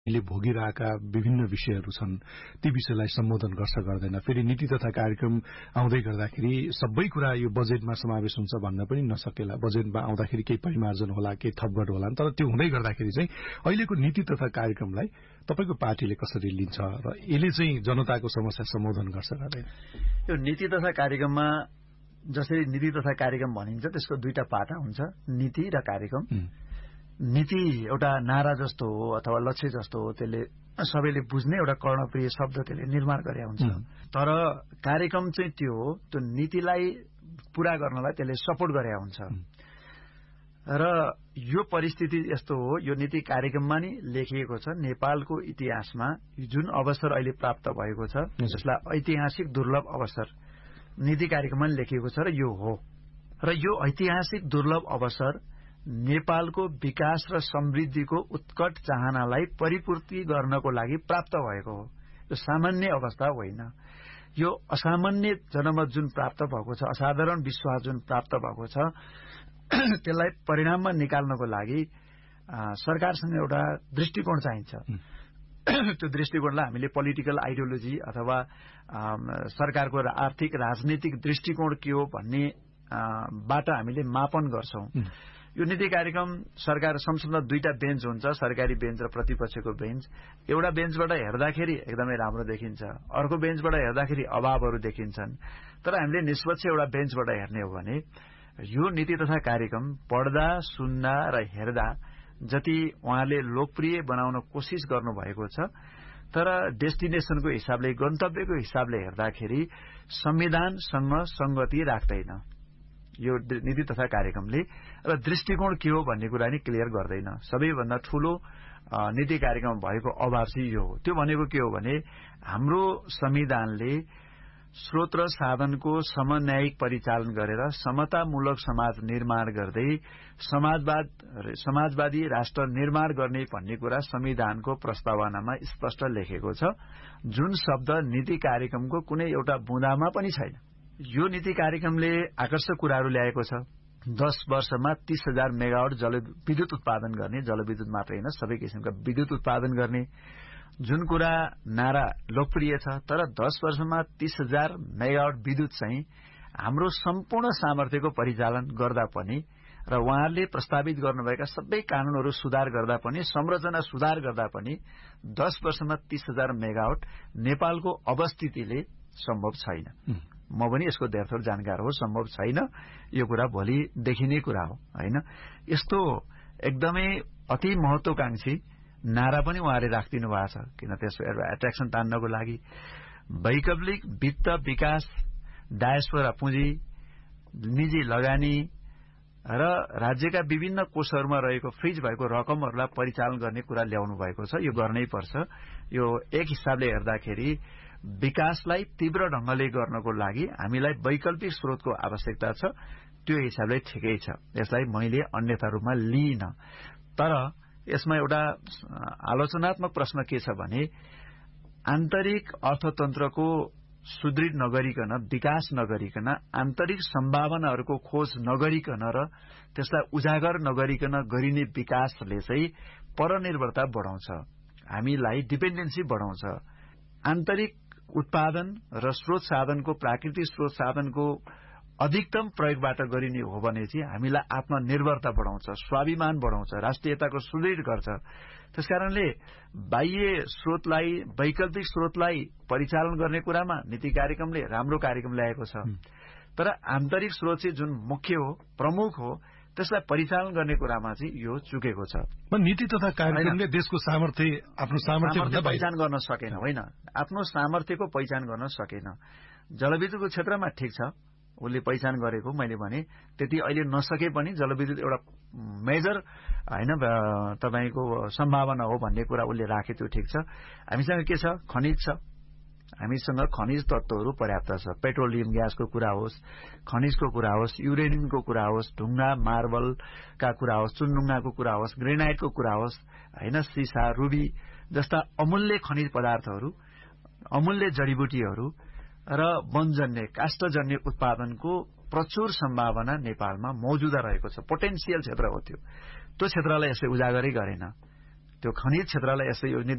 ले भोगिरहेका विभिन्न विषयहरू छन्, ती विषयलाई सम्बोधन गर्छ गर्दैन। फेरि नीति तथा कार्यक्रम आउँदै गर्दाखेरि सबै कुरा यो बजेटमा समावेश हुन्छ भन्न पनि नसकेला। बजेटमा आउँदाखेरि केही परिमार्जन होला, केही थपघट होला, तर त्यो हुँदै गर्दाखेरि चाहिँ अहिलेको नीति तथा कार्यक्रमलाई तपाईको पार्टीले कसरी लिन्छ र यसले चाहिँ जनताको समस्या सम्बोधन गर्छ गर्दैन? यो नीति तथा कार्यक्रममा जसरी नीति तथा कार्यक्रम भनिन्छ त्यसको दुईटा पाटा हुन्छ, नीति र कार्यक्रम। नीति एउटा नारा जस्तो हो अथवा लक्ष्य जस्तो हो, त्यसले सबैले बुझ्ने एउटा कर्णप्रिय शब्द त्यसले निर्माण गरे हुन्छ। तर कार्यक्रम चाहिँ त्यो हो, त्यो नीतिलाई पूरा गर्नलाई त्यसले सपोर्ट गरे हुन्छ। र यो परिस्थिति यस्तो हो, यो नीति कार्यक्रममा नि लेखिएको छ नेपालको इतिहासमा जुन अवसर अहिले प्राप्त भएको छ जसलाई ऐतिहासिक दुर्लभ अवसर नीति कार्यक्रममा लेखिएको छ र यो हो। र यो ऐतिहासिक दुर्लभ अवसर नेपालको विकास र समृद्धिको उत्कट चाहनालाई परिपूर्ति गर्नको लागि प्राप्त भएको हो। यो सामान्य अवस्था होइन, यो असामान्य जनमत जुन प्राप्त भएको छ, असाधारण विश्वास जुन प्राप्त भएको छ, त्यसलाई परिणाममा निकाल्नको लागि सरकारसँग एउटा दृष्टिकोण चाहिन्छ। त्यो दृष्टिकोणलाई हामीले पोलिटिकल आइडियोलोजी अथवा सरकारको आर्थिक राजनीतिक दृष्टिकोण के हो भन्ने बाट हामीले मापन गर्छौं। यो नीति कार्यक्रम सरकार संसदमा दुईटा बेन्च हुन्छ, सरकारी बेन्च र प्रतिपक्षको बेन्च। एउटा बेन्चबाट हेर्दाखेरि एकदमै राम्रो देखिन्छ, अर्को बेन्चबाट हेर्दाखेरि अभावहरू देखिन्छन्। तर हामीले निष्पक्ष एउटा बेन्चबाट हेर्ने हो भने यो नीति तथा कार्यक्रम पढ्दा सुन्दा र हेर्दा जति उहाँले लोकप्रिय बनाउन कोसिस गर्नुभएको छ, तर डेस्टिनेसनको हिसाबले गन्तव्यको हिसाबले हेर्दाखेरि संविधानसँग संगति राख्दैन यो नीति तथा कार्यक्रमले। र दृष्टिकोण के हो भन्ने कुरा नि क्लियर गर्दैन। सबैभन्दा ठूलो नीति कार्यक्रम भएको अभाव चाहिँ यो हो। त्यो भनेको के हो भने हाम्रो संविधानले स्रोत र साधनको समन्यायिक परिचालन गरेर समतामूलक समाज निर्माण गर्दै समाजवादी राष्ट्र निर्माण गर्ने भन्ने कुरा संविधानको प्रस्तावनामा स्पष्ट लेखेको छ, जुन शब्द नीति कार्यक्रमको कुनै एउटा बुँदामा पनि छैन। यो नीति कार्यक्रमले आकर्षक कुराहरू ल्याएको छ। 10 वर्षमा 30,000 मेगावाट विद्युत उत्पादन गर्ने, जलविद्युत मात्रै होइन सबै किसिमका विद्युत उत्पादन गर्ने, जुन कुरा नारा लोकप्रिय छ। तर 10 वर्षमा 30,000 मेगावाट विद्युत चाहिँ हाम्रो सम्पूर्ण सामर्थ्यको परिचालन गर्दा पनि र उहाँहरूले प्रस्तावित गर्नुभएका सबै कानूनहरू सुधार गर्दा पनि, संरचना सुधार गर्दा पनि 10 वर्षमा 30,000 मेगावाट नेपालको अवस्थितिले सम्भव छैन। म पनि यसको धेरथोर जानकार हो, सम्भव छैन यो कुरा, भोलि देखिने कुरा हो हैन। यस्तो एकदमै अति महत्वाकांक्षी नारा पनि उहाँले राखिदिनु भएको छ, किन त्यसको एट्र्याक्सन तान्नको लागि। वैकल्पिक वित्त विकास, डायस्पोरा पुँजी, निजी लगानी र राज्यका विभिन्न कोषहरूमा रहेको फ्रिज भएको रकमहरूलाई परिचालन गर्ने कुरा ल्याउनु भएको छ। यो गर्नै पर्छ। यो एक हिसाबले हेर्दाखेरि विकासलाई तीव्र ढंगले गर्नको लागि हामीलाई वैकल्पिक स्रोतको आवश्यकता छ। त्यो हिसाबले ठिकै छ, यसलाई मैले अन्यथा रूपमा लिइन। तर यसमा एउटा आलोचनात्मक प्रश्न के छ भने आन्तरिक अर्थतन्त्रको सुदृढ नगरिकन, विकास नगरिकन, आन्तरिक सम्भावनाहरूको खोज नगरिकन र त्यसलाई उजागर नगरिकन गरिने विकासले चाहिँ परनिर्भरता बढाउँछ, हामीलाई डिपेन्डेन्सी बढाउँछ। आन्तरिक उत्पादन र स्रोत साधनको, प्राकृतिक स्रोत साधनको अधिकतम प्रयोगबाट गरिने हो भने चाहिँ हामीलाई आत्मनिर्भरता बढाउँछ, स्वाभिमान बढाउँछ, राष्ट्रियताको सुदृढ गर्छ। त्यसकारणले बाह्य स्रोतलाई, वैकल्पिक स्रोतलाई परिचालन गर्ने कुरामा नीति कार्यक्रमले राम्रो कार्यक्रम ल्याएको छ। तर आन्तरिक स्रोत चाहिँ जुन मुख्य हो, प्रमुख हो, त्यसलाई परिचालन गर्ने कुरामा चाहिँ यो चुकेको छ। नीति तथा कार्यक्रमले देशको सामर्थ्य, आफ्नो सामर्थ्य पहिचान गर्न सकेन, होइन, आफ्नो सामर्थ्यको पहिचान गर्न सकेन। जलविद्युतको क्षेत्रमा ठिक छ, उसले पहिचान गरेको मैले भने त्यति अहिले नसके पनि जलविद्युत एउटा मेजर हैन तपाईको सम्भावना हो भन्ने कुरा उसले राखे, त्यो ठिक छ। हामीसँग के छ? खनिज छ, हामीसँग खनिज तत्वहरू पर्याप्त छ। पेट्रोलियम ग्यासको कुरा होस्, खनिजको कुरा होस्, युरेनियमको कुरा होस्, ढुङ्गा मार्बलका कुरा होस्, चुनढुङ्गाको कुरा होस्, ग्रेनाइटको कुरा होस्, हैन, सीसा, रुबी जस्ता अमूल्य खनिज पदार्थहरू, अमूल्य जडीबुटीहरू र वनजन्य, काष्ठजन्य उत्पादनको प्रचुर सम्भावना नेपालमा मौजूदा रहेको छ। पोटेन्शियल क्षेत्र हो त्यो। त्यो क्षेत्रलाई यसले उजागरै गरेन। त्यो खनिज क्षेत्रलाई यसले